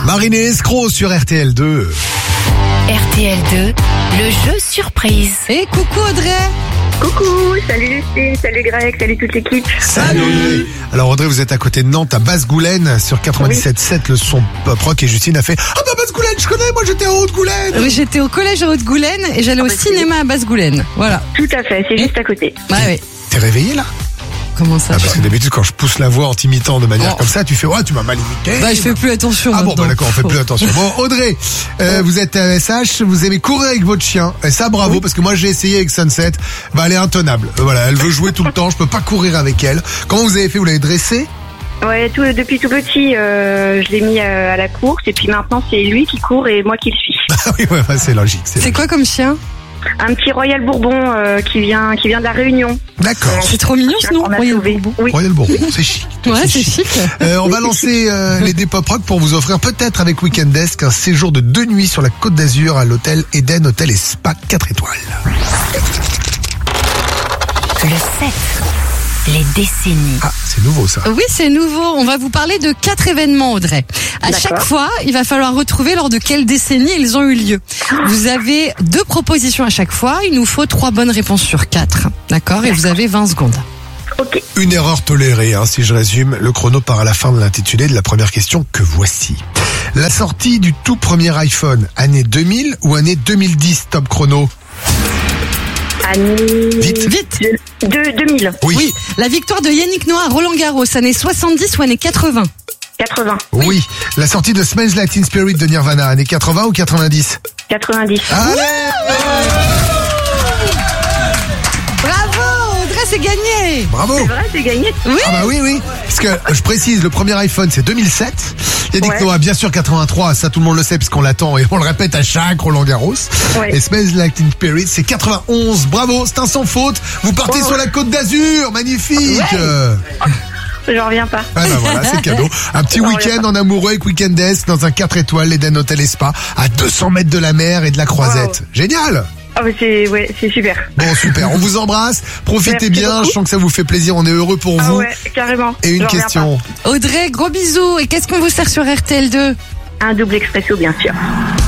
Marine et Escroc sur RTL2. RTL2, le jeu surprise. Et coucou Audrey. Coucou, salut Lucie, salut Greg, salut toute l'équipe. Salut. Alors Audrey, vous êtes à côté de Nantes, à Basse-Goulaine, sur 97.7, le son pop rock, et Justine a fait « Ah bah Basse-Goulaine, je connais, moi j'étais à Haute-Goulaine !» Oui, j'étais au collège à Haute-Goulaine et j'allais au cinéma à Basse-Goulaine. Voilà. Tout à fait, c'est juste à côté. Ouais. T'es réveillé là? Comment ça? Parce que d'habitude quand je pousse la voix en t'imitant de manière comme ça, tu fais « Ouais, tu m'as mal imité !» Bah, je fais plus attention. Ah bon, maintenant. bah d'accord, on fait plus attention. Bon, Audrey, vous êtes SH, vous aimez courir avec votre chien. Et ça, bravo, parce que moi j'ai essayé avec Sunset. Bah, elle est intenable. Voilà, elle veut jouer tout le temps, je peux pas courir avec elle. Comment vous avez fait? Vous l'avez dressée? Ouais, depuis tout petit, je l'ai mis à la course et puis maintenant c'est lui qui court et moi qui le suis. Ah oui, ouais, c'est logique. C'est quoi comme chien? Un petit Royal Bourbon qui vient de la Réunion. D'accord. C'est trop mignon ce nom. On a Royal sauvé. Bourbon. Oui. Royal Bourbon, c'est chic. Ouais, c'est chic. On va lancer les Dépop Rock pour vous offrir peut-être avec Weekend Desk un séjour de 2 nuits sur la Côte d'Azur à l'hôtel Eden Hôtel et Spa 4 étoiles. Le 7, les décennies. Ah, c'est nouveau ça. Oui, c'est nouveau. On va vous parler de 4 événements, Audrey. À chaque fois, il va falloir retrouver lors de quelle décennie ils ont eu lieu. Vous avez 2 propositions à chaque fois. Il nous faut 3 bonnes réponses sur 4. D'accord? Et vous avez 20 secondes. Ok. Une erreur tolérée, si je résume. Le chrono part à la fin de l'intitulé de la première question que voici. La sortie du tout premier iPhone, année 2000 ou année 2010, top chrono? Vite. 2000. Oui. La victoire de Yannick Noah à Roland Garros, année 70 ou année 80? 80. Oui. La sortie de Smells Like Teen Spirit de Nirvana, année 80 ou 90? 90. Allez! Bravo, Audrey, c'est gagné. Bravo! C'est vrai, c'est gagné. Oui. Ah bah oui. Parce que, je précise, le premier iPhone, c'est 2007. Yannick Noah, bien sûr, 83. Ça, tout le monde le sait, parce qu'on l'attend et on le répète à chaque Roland Garros. Ouais. Et Smells Like Teen Spirit, c'est 91. Bravo, c'est un sans faute. Vous partez sur la Côte d'Azur. Magnifique. J'en reviens pas. Ah bah voilà, c'est cadeau. Un petit week-end en amoureux avec Weekend Desk dans un 4 étoiles, l'Eden Hôtel et Spa, à 200 mètres de la mer et de la Croisette. Génial! Ah mais c'est super. Bon, super. On vous embrasse. Profitez Merci bien. beaucoup. Je sens que ça vous fait plaisir. On est heureux pour Ah vous. ouais, carrément. Et une J'en reviens question. Audrey, gros bisous. Et qu'est-ce qu'on vous sert sur RTL2? pas. Un double expresso, bien sûr.